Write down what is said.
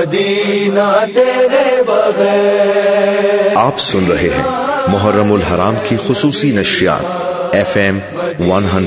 Medina तेरे बगैर। आप सुन रहे हैं मुहर्रमुल हराम की खुसूसी नश्रियात FM 100